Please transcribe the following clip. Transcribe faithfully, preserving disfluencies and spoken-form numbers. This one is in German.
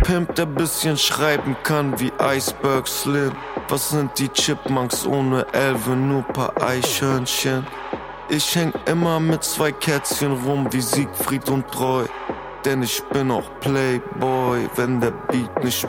Pimp, der bisschen schreiben kann wie Iceberg Slim. Was sind die Chipmunks ohne Elfe, nur paar Eichhörnchen? Ich häng immer mit zwei Kätzchen rum wie Siegfried und Treu. Denn ich bin auch Playboy, wenn der Beat nicht